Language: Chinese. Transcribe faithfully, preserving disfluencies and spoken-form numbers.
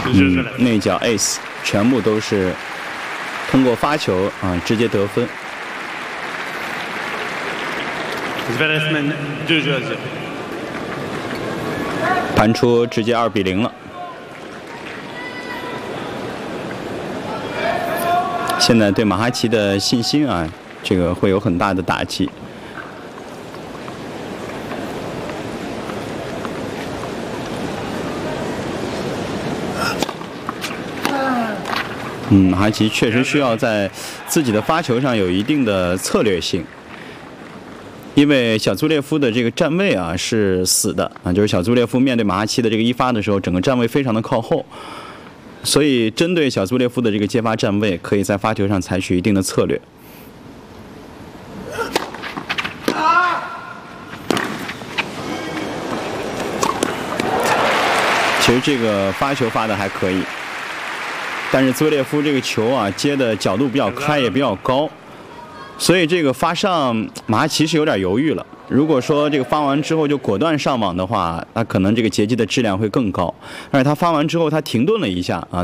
嗯，那脚 ace 全部都是通过发球啊直接得分。盘出直接二比零了。现在对马哈奇的信心啊，这个会有很大的打击。嗯，马哈奇确实需要在自己的发球上有一定的策略性。因为小朱列夫的这个站位啊是死的啊，就是小朱列夫面对马哈奇的这个一发的时候，整个站位非常的靠后，所以针对小朱列夫的这个接发站位，可以在发球上采取一定的策略。其实这个发球发的还可以，但是朱列夫这个球啊接的角度比较开，也比较高。所以这个发上马哈奇是有点犹豫了。如果说这个发完之后就果断上网的话，那可能这个截击的质量会更高。但是他发完之后他停顿了一下啊。